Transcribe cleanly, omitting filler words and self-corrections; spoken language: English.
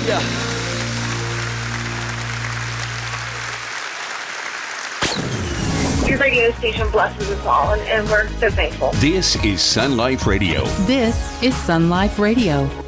Yeah. Your radio station blesses us all, and we're so thankful. This is Sun Life Radio. This is Sun Life Radio.